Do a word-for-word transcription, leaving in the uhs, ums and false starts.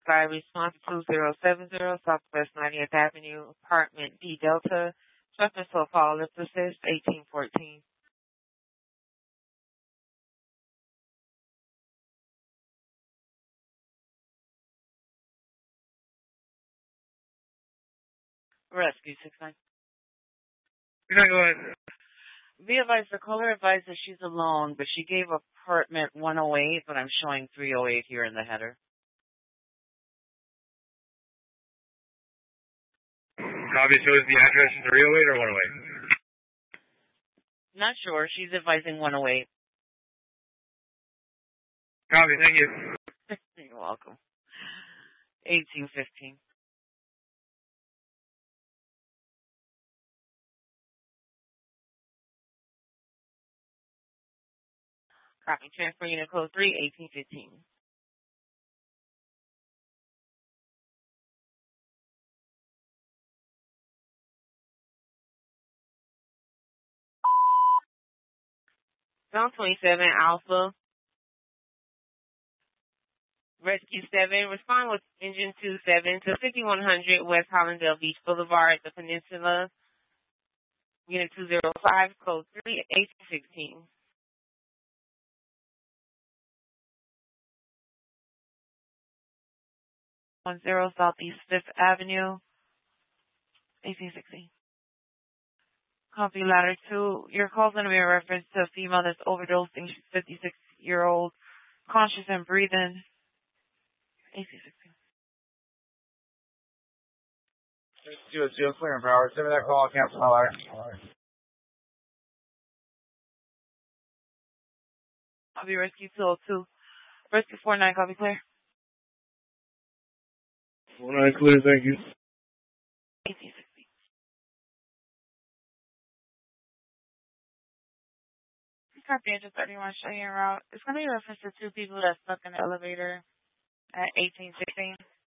Sky response two zero seven zero Southwest ninetieth Avenue, apartment D Delta. Reference to a call lift assist eighteen fourteen. Rescue six nine. You're not going. Be advised, the caller advised that she's alone, but she gave apartment one oh eight, but I'm showing three oh eight here in the header. Copy. So is the address three oh eight or one oh eight? Not sure. She's advising one oh eight. Copy. Thank you. You're welcome. eighteen fifteen. Copy. Transfer unit code three, eighteen fifteen. Zone twenty-seven Alpha. Rescue seven. Respond with engine two seven to fifty-one hundred West Hollandale Beach Boulevard, the Peninsula. Unit two zero five, code three, eighteen sixteen. one zero Southeast fifth Avenue, eighteen sixteen. Copy ladder two. Your call's going to be a reference to a female that's overdosing. She's fifty-six year old, conscious and breathing. eighteen sixteen. Zero zero clear and power. Send me that call. Cancel my ladder. Copy rescue two oh two. Rescue four nine, copy clear. four nine clear. Thank you. eighteen sixteen. Copy engine thirty-one, show you en route. It's going to be a reference to two people that stuck in the elevator at eighteen sixteen.